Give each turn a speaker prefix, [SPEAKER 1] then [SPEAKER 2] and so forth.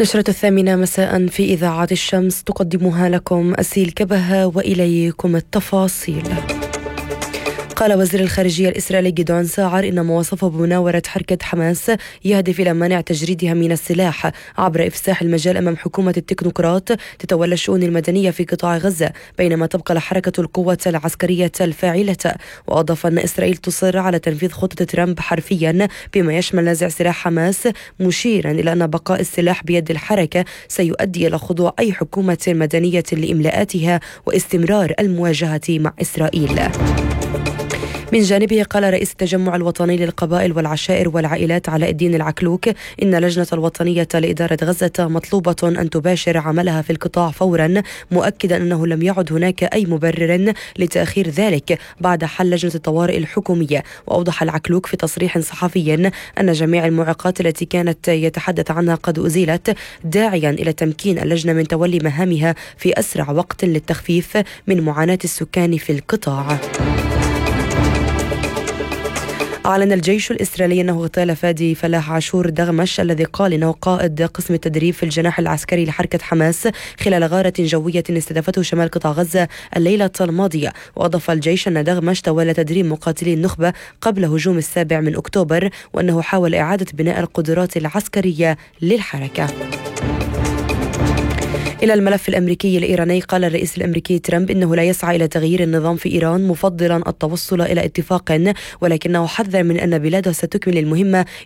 [SPEAKER 1] نشرة 8 مساء في إذاعة الشمس تقدمها لكم أسيل كبهة، وإليكم التفاصيل. قال وزير الخارجية الإسرائيلي جدعون ساعر إن ما وصفه بمناورة حركة حماس يهدف إلى منع تجريدها من السلاح عبر إفساح المجال أمام حكومة التكنوقراط تتولى الشؤون المدنية في قطاع غزة، بينما تبقى الحركة القوة العسكرية الفاعلة. وأضاف أن إسرائيل تصر على تنفيذ خطة ترامب حرفيا بما يشمل نزع سلاح حماس، مشيرا إلى أن بقاء السلاح بيد الحركة سيؤدي إلى خضوع أي حكومة مدنية لإملاءاتها واستمرار المواجهة مع إسرائيل. من جانبه قال رئيس التجمع الوطني للقبائل والعشائر والعائلات علاء الدين العكلوك إن اللجنة الوطنية لإدارة غزة مطلوبة أن تباشر عملها في القطاع فورا، مؤكدا أنه لم يعد هناك أي مبرر لتأخير ذلك بعد حل لجنة الطوارئ الحكومية. وأوضح العكلوك في تصريح صحفي أن جميع المعوقات التي كانت يتحدث عنها قد أزيلت، داعيا إلى تمكين اللجنة من تولي مهامها في أسرع وقت للتخفيف من معاناة السكان في القطاع. أعلن الجيش الإسرائيلي أنه اغتال فادي فلاح عاشور دغمش الذي قال إنه قائد قسم التدريب في الجناح العسكري لحركة حماس خلال غارة جوية استهدفته شمال قطاع غزة الليلة الماضية. وأضاف الجيش أن دغمش تولى تدريب مقاتلي النخبة قبل هجوم 7 أكتوبر، وأنه حاول إعادة بناء القدرات العسكرية للحركة. إلى الملف الأمريكي الإيراني، قال الرئيس الأمريكي ترامب إنه لا يسعى إلى تغيير النظام في إيران، مفضلا التوصل إلى اتفاق، ولكنه حذر من أن بلاده ستكمل المهمة